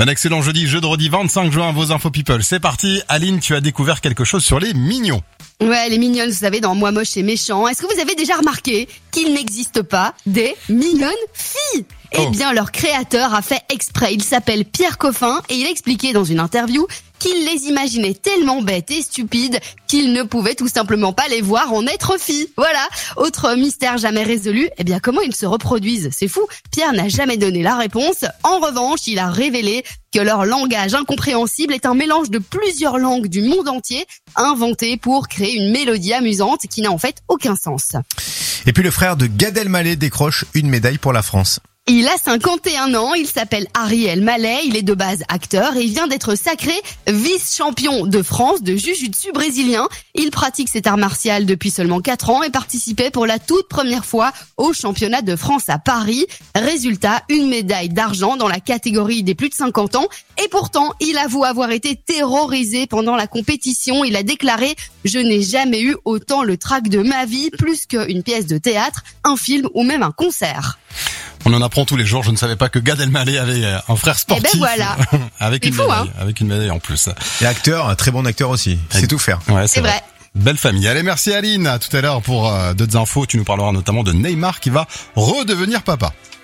Un excellent jeudi 25 juin, vos infos people. C'est parti. Aline, tu as découvert quelque chose sur les mignons. Ouais, les mignonnes, vous savez, dans Moi moche et méchant. Est-ce que vous avez déjà remarqué qu'il n'existe pas des mignonnes filles ? Eh bien, leur créateur a fait exprès. Il s'appelle Pierre Coffin et il a expliqué dans une interview qu'il les imaginait tellement bêtes et stupides qu'il ne pouvait tout simplement pas les voir en être filles. Voilà. Autre mystère jamais résolu. Eh bien, comment ils se reproduisent ? C'est fou. Pierre n'a jamais donné la réponse. En revanche, il a révélé que leur langage incompréhensible est un mélange de plusieurs langues du monde entier inventées pour créer une mélodie amusante qui n'a en fait aucun sens. Et puis le frère de Gad Elmaleh décroche une médaille pour la France. Il a 51 ans, il s'appelle Harry Elmaleh, il est de base acteur et il vient d'être sacré vice-champion de France de jiu-jitsu brésilien. Il pratique cet art martial depuis seulement 4 ans et participait pour la toute première fois au championnat de France à Paris. Résultat, une médaille d'argent dans la catégorie des plus de 50 ans. Et pourtant, il avoue avoir été terrorisé pendant la compétition. Il a déclaré « Je n'ai jamais eu autant le trac de ma vie, plus qu'une pièce de théâtre, un film ou même un concert ». On en apprend tous les jours. Je ne savais pas que Gad Elmaleh avait un frère sportif. Eh ben voilà. avec une médaille en plus. Et acteur, un très bon acteur aussi. C'est tout faire. Ouais, c'est vrai. Belle famille. Allez, merci Aline. À tout à l'heure pour d'autres infos. Tu nous parleras notamment de Neymar qui va redevenir papa.